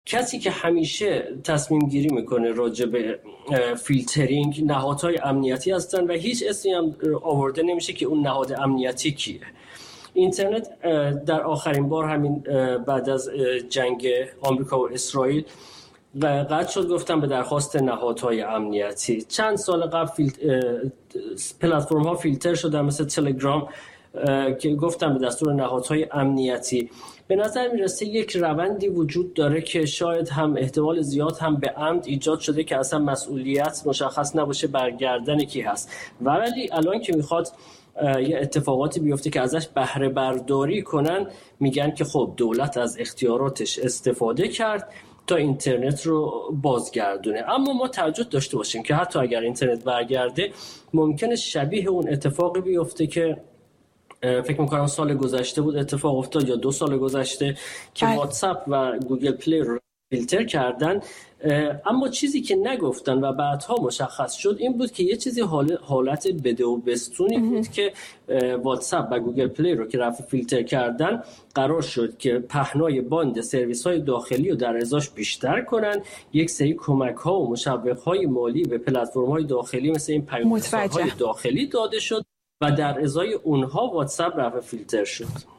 کسی که همیشه تصمیم گیری میکنه راجع به فیلترینگ نهادهای امنیتی هستن و هیچ اسمی هم آورده نمیشه که اون نهاد امنیتی کیه. اینترنت در آخرین بار همین بعد از جنگ آمریکا و اسرائیل قطع شد، گفتم به درخواست نهادهای امنیتی. چند سال قبل پلتفرم ها فیلتر شدن مثل تلگرام که گفتم به دستور نهادهای امنیتی. به نظر میرسه یک روندی وجود داره که شاید هم احتمال زیاد هم به عمد ایجاد شده که اصلا مسئولیت مشخص نباشه برگردن کی هست، ولی الان که میخواد یه اتفاقاتی بیفته که ازش بهره برداری کنن، میگن که خب دولت از اختیاراتش استفاده کرد تا اینترنت رو بازگردونه. اما ما توجه داشته باشیم که حتی اگر اینترنت برگرده ممکنه شبیه اون اتفاقی بیفته که فکر میکنم سال گذشته بود اتفاق افتاد یا 2 سال گذشته که واتساپ و گوگل پلی رو فیلتر کردن. اما چیزی که نگفتن و بعدها مشخص شد این بود که یه چیزی حالت بده و بستونی بود که واتساپ و گوگل پلی رو که رفت فیلتر کردن قرار شد که پهنای باند سرویس های داخلی رو در ازاش بیشتر کنن، یک سری کمک ها و مشوق های مالی به پلتفرم های داخلی مثل این پیام‌رسان‌های داخلی داده شد و در ازای اونها واتساپ رفت فیلتر شد.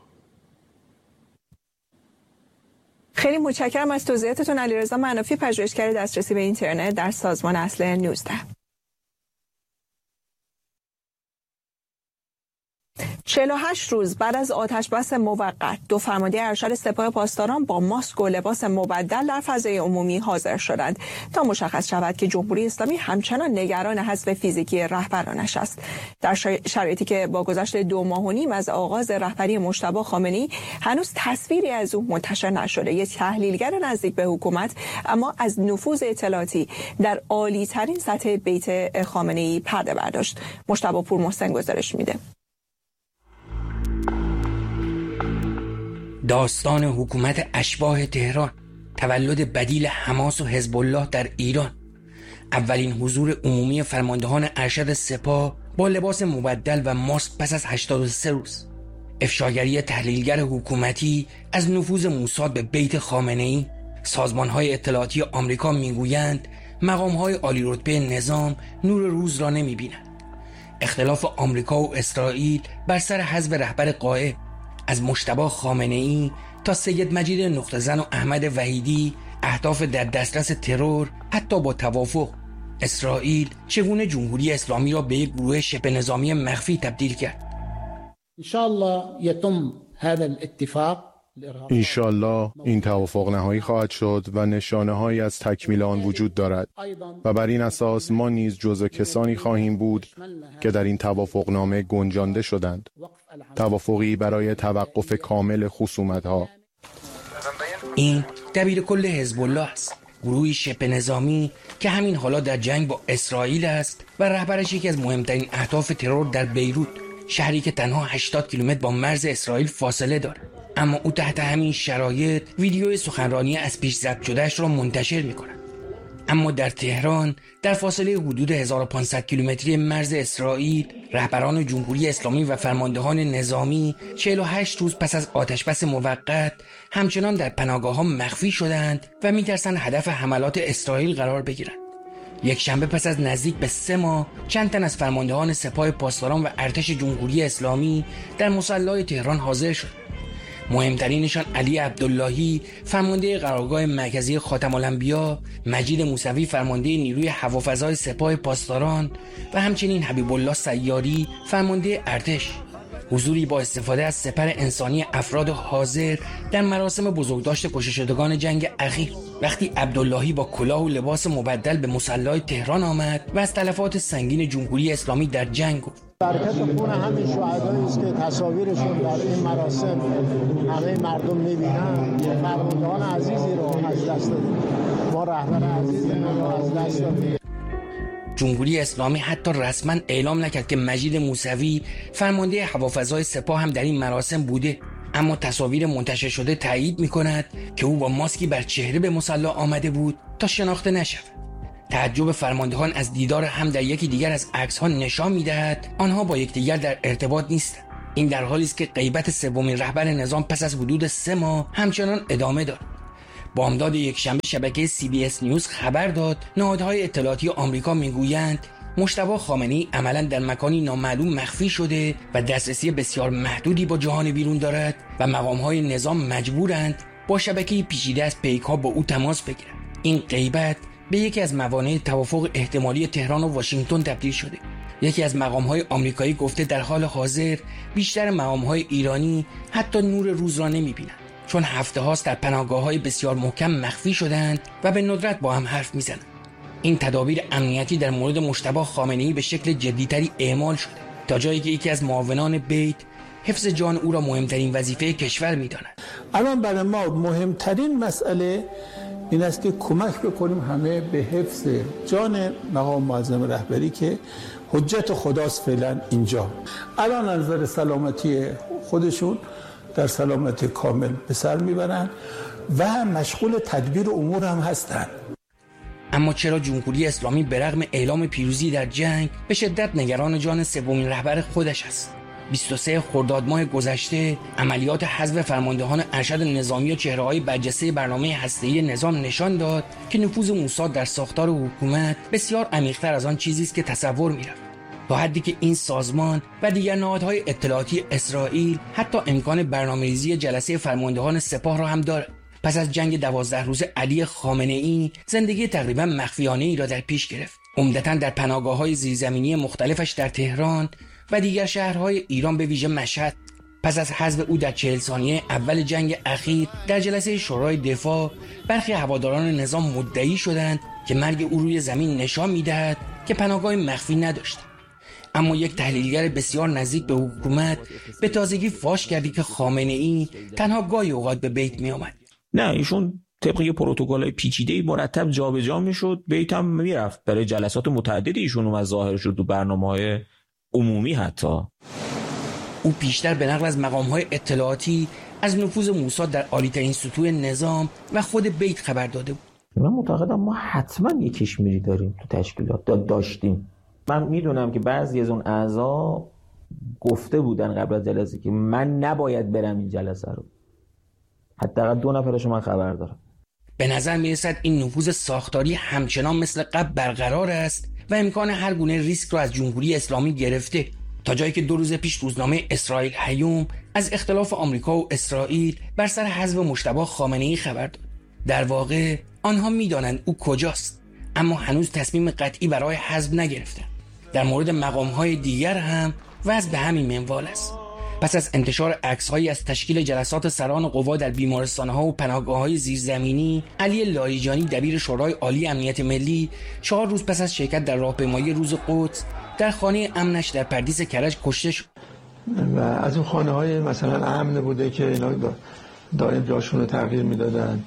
خیلی متشکرم از توضیحاتتون علیرضا منافی، پژوهشگر دسترسی به اینترنت در سازمان اصل 19. 48 روز بعد از آتشبس موقت، 2 فرمانده ارشد سپاه پاسداران با ماسک و لباس مبدل در فضای عمومی حاضر شدند تا مشخص شود که جمهوری اسلامی همچنان نگران حذف فیزیکی رهبرانش است. در شرایطی که با گذشت 2 ماه و نیم از آغاز رهبری مجتبی خامنه‌ای هنوز تصویری از او منتشر نشده، یک تحلیلگر نزدیک به حکومت اما از نفوذ اطلاعاتی در عالی‌ترین سطح بیت خامنه‌ای پرده برداشت. مجتبی پورمحسن گزارش میده. داستان حکومت اشباح تهران، تولد بدیل حماس و حزب الله در ایران، اولین حضور عمومی فرماندهان ارشد سپاه با لباس مبدل و ماسک پس از 83 روز، افشاگری تحلیلگر حکومتی از نفوذ موساد به بیت خامنه‌ای. سازمان‌های اطلاعاتی آمریکا میگویند مقام‌های عالی رتبه نظام نور روز را نمی‌بینند. اختلاف آمریکا و اسرائیل بر سر حذف رهبر قائم، از مجتبی خامنه‌ای تا سید مجید نقطه‌زن و احمد وحیدی، اهداف در دسترس ترور حتی با توافق. اسرائیل چگونه جمهوری اسلامی را به یک گروه شبه نظامی مخفی تبدیل کرد؟ انشاءالله یتم هذا الاتفاق. انشاءالله این توافق نهایی خواهد شد و نشانه هایی از تکمیل آن وجود دارد و بر این اساس ما نیز جزو کسانی خواهیم بود که در این توافق نامه گنجانده شدند. توافقی برای توقف کامل خصومت ها. این دبیر کل حزب الله است، گروهی شبه نظامی که همین حالا در جنگ با اسرائیل است و رهبرش یکی از مهمترین اهداف ترور در بیروت، شهری که تنها 80 کیلومتر با مرز اسرائیل فاصله دارد. اما او تحت همین شرایط ویدیوی سخنرانی از پیش ضبط شده‌اش را منتشر می‌کند. اما در تهران، در فاصله حدود 1500 کیلومتری مرز اسرائیل، رهبران جمهوری اسلامی و فرماندهان نظامی 48 روز پس از آتشبس موقت همچنان در پناهگاه‌ها مخفی شدند و می‌ترسند هدف حملات اسرائیل قرار بگیرند. یک شنبه پس از نزدیک به 3 ماه، چند تن از فرماندهان سپاه پاسداران و ارتش جمهوری اسلامی در مصلی تهران حاضر شدند. مهمترینشان علی عبداللهی، فرمانده قرارگاه مرکزی خاتم الانبیا، مجید موسوی، فرمانده نیروی هوافضای سپاه پاسداران و همچنین حبیب الله سیاری، فرمانده ارتش. حضوری با استفاده از سپر انسانی افراد حاضر در مراسم بزرگداشت کشته شدگان جنگ اخیر. وقتی عبداللهی با کلاه و لباس مبدل به مصلی تهران آمد و از تلفات سنگین جمهوری اسلامی در جنگ گفت. برکت خون همین شهدایی است که تصاویرشون در این مراسم همه مردم می‌بینن. فرماندهان عزیزی رو از دست دادیم، ما رهبر عزیزی رو از دست دادیم. جمهوری اسلامی حتی رسما اعلام نکرد که مجید موسوی، فرمانده هوافضای سپاه، هم در این مراسم بوده، اما تصاویر منتشر شده تایید می‌کند که او با ماسکی بر چهره به مصلی آمده بود تا شناخته نشود. تعجب فرماندهان از دیدار هم در یکی دیگر از عکس‌ها نشان می‌دهد آنها با یکدیگر در ارتباط نیستند. این در حالی است که غیبت سومین رهبر نظام پس از حدود 3 ماه همچنان ادامه دارد. بامداد یکشنبه شبکه CBS نیوز خبر داد نهادهای اطلاعاتی آمریکا میگویند مجتبی خامنه‌ای عملاً در مکانی نامعلوم مخفی شده و دسترسی بسیار محدودی با جهان بیرون دارد و مقام‌های نظام مجبورند با شبکه پیچیده از پیک‌ها با او تماس بگیرند. این غیبت به یکی از موانع توافق احتمالی تهران و واشنگتن تبدیل شده. یکی از مقام‌های آمریکایی گفته در حال حاضر بیشتر مقام‌های ایرانی حتی نور روز را نمی‌بینند، چون هفته هاست در پناهگاه‌های بسیار محکم مخفی شدند و به ندرت با هم حرف می‌زنند. این تدابیر امنیتی در مورد مجتبی خامنه‌ای به شکل جدی‌تری اعمال شده، تا جایی که یکی از معاونان بیت حفظ جان او را مهمترین وظیفه کشور می‌داند. الان برای ما مهمترین مسئله این است که کمک بکنیم همه به حفظ جان مقام معظم رهبری که حجت خداست فعلا اینجا. الان از نظر سلامتی خودشون در سلامت کامل به سر میبرن و مشغول تدبیر امور هم هستن. اما چرا جمهوری اسلامی به رغم اعلام پیروزی در جنگ به شدت نگران جان سومین رهبر خودش است؟ 23 خرداد ماه گذشته عملیات حذف فرماندهان ارشد نظامی و چهره‌های برجسته برنامه هسته‌ای نظام نشان داد که نفوذ موساد در ساختار حکومت بسیار عمیق‌تر از آن چیزی است که تصور می‌رفت، تا حدی که این سازمان و دیگر نهادهای اطلاعاتی اسرائیل حتی امکان برنامه‌ریزی جلسه فرماندهان سپاه را هم دارد. پس از جنگ 12 روزه علی خامنه‌ای زندگی تقریبا مخفیانه‌ای را در پیش گرفت، عمدتاً در پناهگاه‌های زیرزمینی مختلفش در تهران و دیگر شهرهای ایران به ویژه مشهد. پس از حذف او در 40 ثانیه اول جنگ اخیر در جلسه شورای دفاع، برخی هواداران نظام مدعی شدند که مرگ او روی زمین نشان می‌دهد که پناهگاه مخفی نداشت. اما یک تحلیلگر بسیار نزدیک به حکومت به تازگی فاش کردی که خامنه‌ای تنها گاهی اوقات به بیت می‌آمد. نه، ایشون طبق یه پروتکل‌های پیچیده‌ای مرتب جابجا می‌شد، بیت هم میرفت. برای جلسات متعددی ایشون اومد ظاهر شد تو برنامه‌های عمومی. حتی او بیشتر به نقل از مقام‌های اطلاعاتی از نفوذ موساد در عالی‌ترین سطوح نظام و خود بیت خبر داده بود. من معتقدم ما حتما یک کشمیری داریم تو تشکیلات، داشتیم. من میدونم که بعضی از اون اعضا گفته بودن قبل از جلسه که من نباید برم این جلسه رو. حداقل 2 نفرشو من خبر دارم. به نظر میرسد این نفوذ ساختاری همچنان مثل قبل برقرار است و امکان هر گونه ریسک را از جمهوری اسلامی گرفته، تا جایی که 2 روز پیش روزنامه اسرائیل هیوم از اختلاف آمریکا و اسرائیل بر سر حذف مجتبی خامنه‌ای خبر داد. در واقع آنها میدانند او کجاست، اما هنوز تصمیم قطعی برای حذف نگرفتند. در مورد مقام‌های دیگر هم وضع به همین منوال است. پس از انتشار عکس‌هایی از تشکیل جلسات سران قوا در بیمارستان‌ها و پناهگاه‌های زیرزمینی، علی لاریجانی دبیر شورای عالی امنیت ملی 4 روز پس از شرکت در راهپیمایی روز قدس در خانه امنش در پردیس کرج کشته شد. و از اون خانه‌های مثلا امن بوده که اینا دائم جاشون رو تغییر میدادن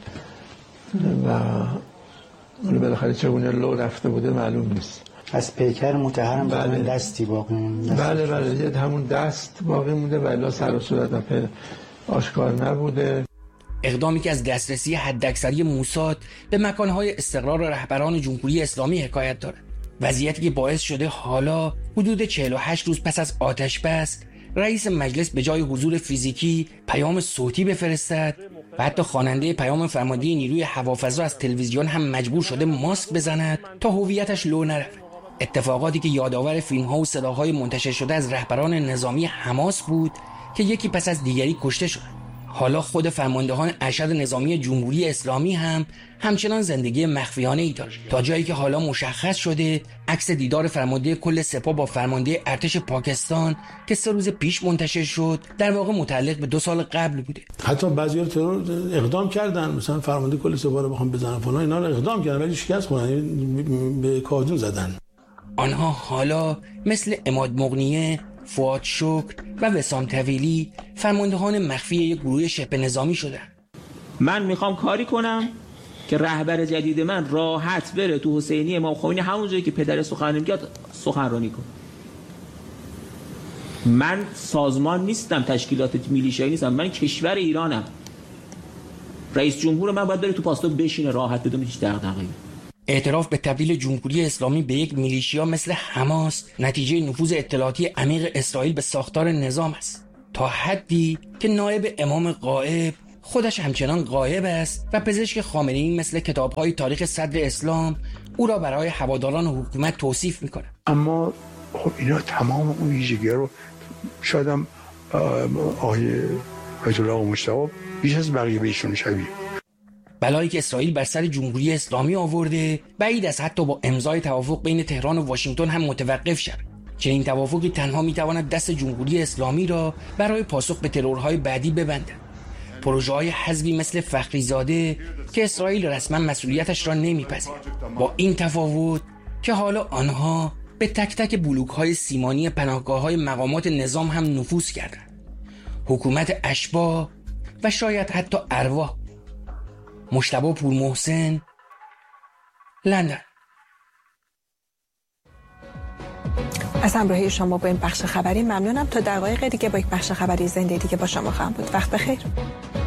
و بالاخره چگونه لو رفته بوده معلوم نیست. از پیکر متحرم بله. دستی باقی مونده. بله یه همون دست باقی مونده و الا سر و صورت آشکار نبوده. اقدامی که از دسترسی حداکثری موساد به مکانهای استقرار رهبران جمهوری اسلامی حکایت دارد. وضعیتی که باعث شده حالا حدود 48 روز پس از آتش بس رئیس مجلس به جای حضور فیزیکی پیام صوتی بفرستد و حتی خواننده پیام فرمانده نیروی هوافضا از تلویزیون هم مجبور شده ماسک بزند تا هویتش لو نرود. اتفاقاتی که یادآور فیلم‌ها و صداهای منتشر شده از رهبران نظامی حماس بود که یکی پس از دیگری کشته شد. حالا خود فرماندهان ارشد نظامی جمهوری اسلامی هم همچنان زندگی مخفیانه‌ای داشت، تا جایی که حالا مشخص شده عکس دیدار فرمانده کل سپاه با فرمانده ارتش پاکستان که 3 روز پیش منتشر شد در واقع متعلق به 2 سال قبل بوده. حتی بعضی‌ها ترور اقدام کردن، مثلا فرمانده کل سپاه رو بخوام بزنن فلان، اینا رو اقدام کردن ولی شکست خوردن، به کادون زدن. آنها حالا مثل عماد مغنیه، فؤاد شکر و وسام طویلی فرماندهان مخفی یک گروه شبه نظامی شدن. من میخوام کاری کنم که رهبر جدید من راحت بره تو حسینی امام خمینی همون جایی که پدر سخن میگه سخنرانی کنه. من سازمان نیستم، تشکیلات میلیشیایی نیستم، من کشور ایرانم. رئیس جمهور من باید بره تو پاستو بشینه راحت بدون هیچ دغدغه‌ای. اعتراف به تبدیل جمهوری اسلامی به یک میلیشیا مثل حماس نتیجه نفوذ اطلاعاتی عمیق اسرائیل به ساختار نظام است، تا حدی که نایب امام غائب خودش همچنان غایب است و پزشک خامنه‌ای مثل کتاب‌های تاریخ صدر اسلام او را برای هواداران حکومت توصیف می‌کند. اما خب اینا تمام اون ویژگی‌ها رو شاید هم آقای آیت الله مجتبی بیش از بقیه بهشون شبیه. بلایی که اسرائیل بر سر جمهوری اسلامی آورده بعید است حتی با امضای توافق بین تهران و واشنگتن هم متوقف شود. چنین توافقی تنها میتواند دست جمهوری اسلامی را برای پاسخ به ترورهای بعدی ببندد. پروژه‌های حزبی مثل فخریزاده که اسرائیل رسما مسئولیتش را نمیپذیرد، با این تفاوت که حالا آنها به تک تک بلوک‌های سیمانی پناهگاه‌های مقامات نظام هم نفوذ کردند. حکومت اشباح و شاید حتی ارواح. مجتبی پورمحسن، لندن. از همراهی شما با این بخش خبری ممنونم. تا دقایق دیگه با یک بخش خبری زنده دیگه با شما خواهم بود. وقت بخیر.